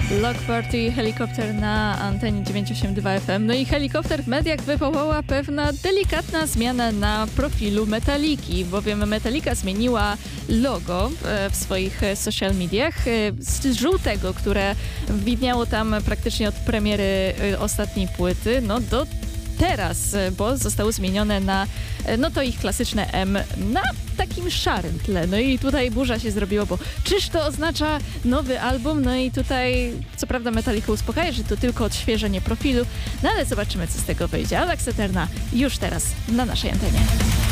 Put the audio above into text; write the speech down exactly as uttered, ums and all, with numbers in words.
Block Party, Helikopter na antenie dziewięćset osiemdziesiąt dwa F M. No i Helikopter w mediach wywołała pewna delikatna zmiana na profilu Metaliki, bowiem Metallica zmieniła logo w swoich social mediach z żółtego, które widniało tam praktycznie od premiery ostatniej płyty, no do teraz, bo zostało zmienione na, no to ich klasyczne M, na takim szarym tle. No i tutaj burza się zrobiła, bo czyż to oznacza nowy album? No i tutaj, co prawda Metallica uspokaja, że to tylko odświeżenie profilu, no ale zobaczymy, co z tego wyjdzie. Alex Eterna już teraz na naszej antenie.